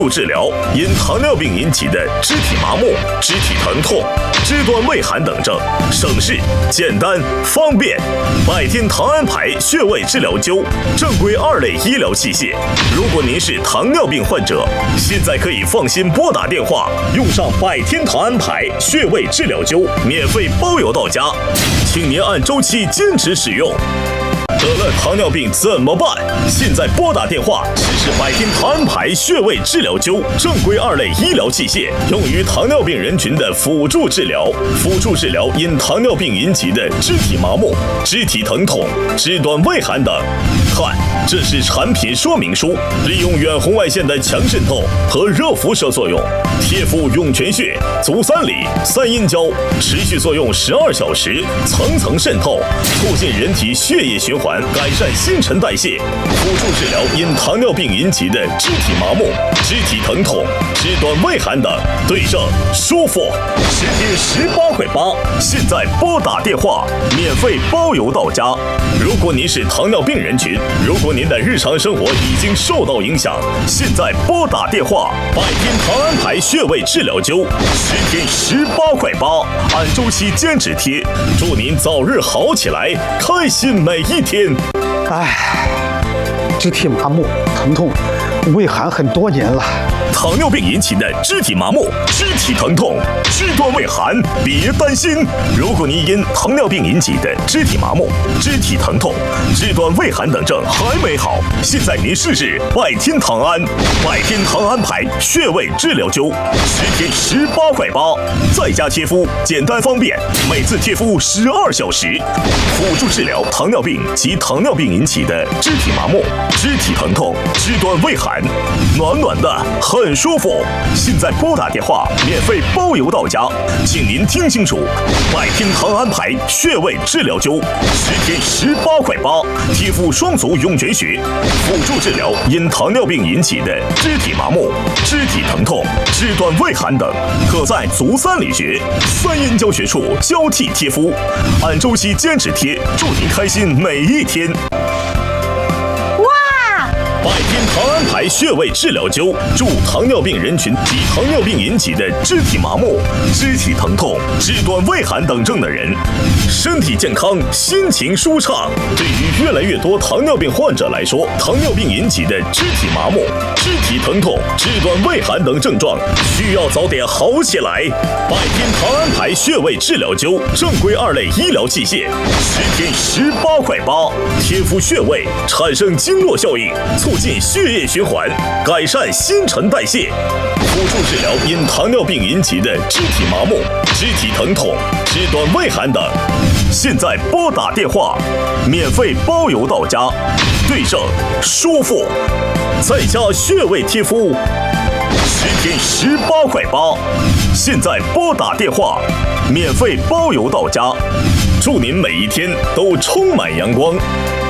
治疗因糖尿病引起的肢体麻木、肢体疼痛、肢端畏寒等症，省事、简单、方便。百天糖安牌穴位治疗灸，正规2类医疗器械。如果您是糖尿病患者，现在可以放心拨打电话，用上百天糖安牌穴位治疗灸，免费包邮到家，请您按周期坚持使用。得了糖尿病怎么办？现在拨打电话，实施百天糖安牌穴位治疗灸，正规2类医疗器械，用于糖尿病人群的辅助治疗。辅助治疗因糖尿病引起的肢体麻木、肢体疼痛、肢端畏寒等。看，这是产品说明书，利用远红外线的强渗透和热辐射作用，贴敷涌泉穴、足三里、3阴交，持续作用12小时，层层渗透，促进人体血液循环，改善新陈代谢。辅助治疗因糖尿病引起的肢体麻木、肢体疼痛、肢端畏寒等，对症舒服，10天18块8。现在拨打电话，免费包邮到家。如果您是糖尿病人群，如果您的日常生活已经受到影响，现在拨打电话，百天糖安牌穴位治疗灸，10天18块8，按周期坚持贴，祝您早日好起来，开心每一天。 肢体麻木、疼痛、畏寒很多年了。 糖尿病引起的肢体麻木、肢体疼痛、肢端畏寒，别担心。如果您因糖尿病引起的肢体麻木、肢体疼痛、肢端畏寒等症还没好，现在您试试百天糖安，百天糖安牌穴位治疗灸，10天18块8，在家贴敷，简单方便，每次贴敷12小时，辅助治疗糖尿病及糖尿病引起的肢体麻木、肢体疼痛、肢端畏寒，暖暖的，很舒服。现在拨打电话，免费包邮到家，请您听清楚，百天糖安牌穴位治疗灸，10天18块8，贴敷双足涌泉穴，辅助治疗因糖尿病引起的肢体麻木、肢体疼痛、肢端畏寒等，可在足三里穴、3阴交穴处交替贴敷，按周期坚持贴，祝您开心每一天。百天糖安牌穴位治疗灸，助糖尿病人群及糖尿病引起的肢体麻木、肢体疼痛、肢端畏寒等症的人，身体健康，心情舒畅。对于越来越多糖尿病患者来说，糖尿病引起的肢体麻木、肢体疼痛、肢端畏寒等症状，需要早点好起来。百天糖安牌穴位治疗灸，正规2类医疗器械，10天18块8，贴敷穴位，产生经络效应，促进血液循环，改善新陈代谢。辅助治疗因糖尿病引起的肢体麻木、肢体疼痛、肢端畏寒等，现在拨打电话，免费包邮到家，对症舒服，在家穴位贴敷，10天18块8。现在拨打电话，免费包邮到家，祝您每一天都充满阳光。